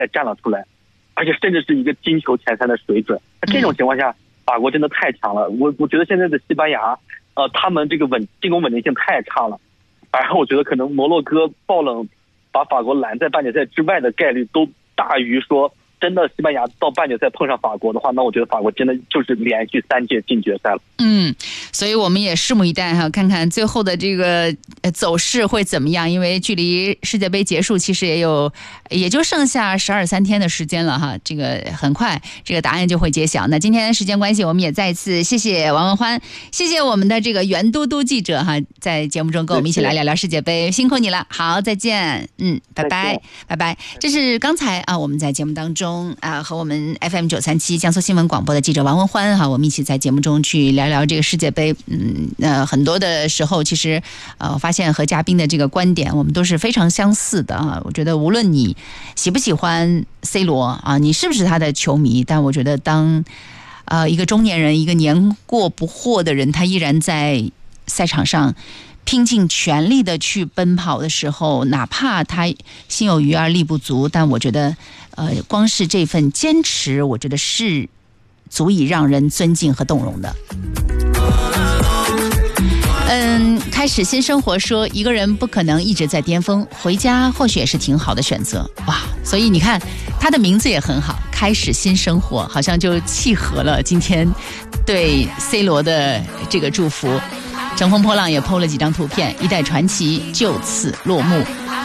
站了出来，而且甚至是一个金球前3的水准。那这种情况下，法国真的太强了。我觉得现在的西班牙，他们这个进攻稳定性太差了。然后我觉得可能摩洛哥爆冷把法国拦在半决赛之外的概率都大于说真的西班牙到半决赛碰上法国的话，那我觉得法国真的就是连续3届进决赛了。 所以我们也拭目以待哈，看看最后的这个走势会怎么样。因为距离世界杯结束其实也就剩下12、3天的时间了哈，这个很快这个答案就会揭晓。那今天时间关系，我们也再次谢谢王文欢，谢谢我们的这个袁嘟嘟记者哈，在节目中跟我们一起来聊聊世界杯，辛苦你了。好，再见。拜拜，拜拜。这是刚才我们在节目当中和我们 FM 937江苏新闻广播的记者王文欢哈，我们一起在节目中去聊聊这个世界杯。很多的时候其实我发现和嘉宾的这个观点我们都是非常相似的啊。我觉得无论你喜不喜欢 C 罗啊，你是不是他的球迷，但我觉得当一个中年人，一个年过不惑的人，他依然在赛场上拼尽全力的去奔跑的时候，哪怕他心有余而力不足，但我觉得光是这份坚持，我觉得是足以让人尊敬和动容的。开始新生活说一个人不可能一直在巅峰，回家或许也是挺好的选择。哇，所以你看他的名字也很好，开始新生活，好像就契合了今天对 C 罗的这个祝福。乘风破浪也 PO 了几张图片，一代传奇就此落幕。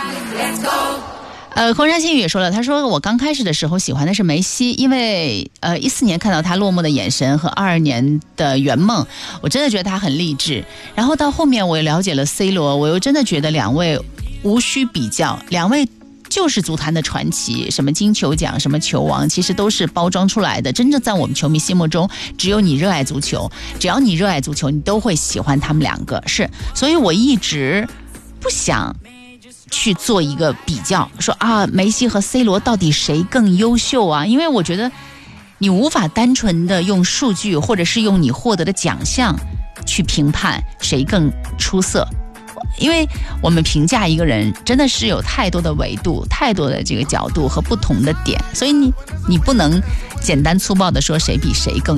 空山新语也说了，他说我刚开始的时候喜欢的是梅西，因为14年看到他落寞的眼神和22年的圆梦，我真的觉得他很励志。然后到后面我也了解了 C 罗，我又真的觉得两位无需比较，两位就是足坛的传奇，什么金球奖，什么球王，其实都是包装出来的。真正在我们球迷心目中，只有你热爱足球，只要你热爱足球，你都会喜欢他们两个。所以我一直不想去做一个比较，说梅西和 C 罗到底谁更优秀啊？因为我觉得你无法单纯的用数据或者是用你获得的奖项去评判谁更出色，因为我们评价一个人真的是有太多的维度，太多的这个角度和不同的点，所以你不能简单粗暴的说谁比谁更